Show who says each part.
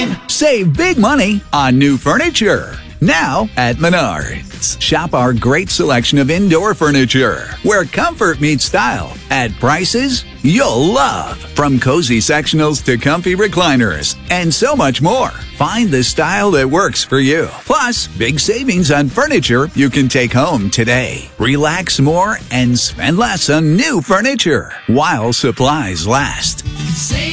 Speaker 1: Save big money on new furniture. Now at Menards. Shop our great selection of indoor furniture, where comfort meets style, at prices you'll love. From cozy sectionals to comfy recliners, and so much more. Find the style that works for you. Plus, big savings on furniture you can take home today. Relax more and spend less on new furniture while supplies last.